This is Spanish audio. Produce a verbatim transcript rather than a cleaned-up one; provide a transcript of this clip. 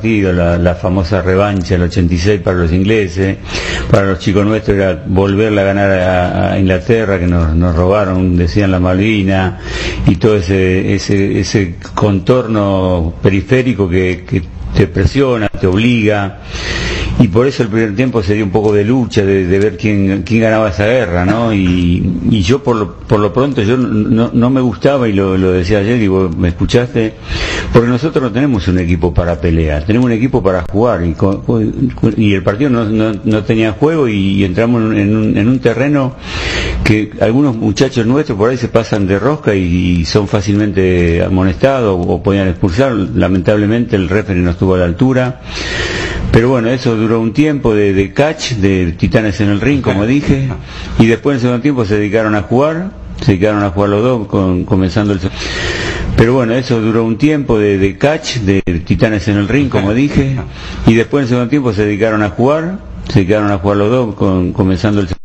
partido, la, la famosa revancha del ochenta y seis para los ingleses. Para los chicos nuestros era volverla a ganar a, a Inglaterra, que nos, nos robaron, decían, la Malvina, y todo ese, ese, ese contorno periférico que, que te presiona, te obliga. Y por eso el primer tiempo se dio un poco de lucha, de, de ver quién, quién ganaba esa guerra, ¿no? Y, y yo por lo, por lo pronto, yo no, no me gustaba, y lo, lo decía ayer, y vos me escuchaste, porque nosotros no tenemos un equipo para pelear, tenemos un equipo para jugar, y, y el partido no, no, no tenía juego, y entramos en un, en un terreno que algunos muchachos nuestros por ahí se pasan de rosca y, y son fácilmente amonestados o, o podían expulsar. Lamentablemente el referee no estuvo a la altura. Pero bueno, eso duró un tiempo de, de catch, de titanes en el ring, como dije, y después en el segundo tiempo se dedicaron a jugar, se dedicaron a jugar los dos, con, comenzando el... Pero bueno, eso duró un tiempo de, de catch, de titanes en el ring, como dije, y después en el segundo tiempo se dedicaron a jugar, se dedicaron a jugar los dos, con, comenzando el...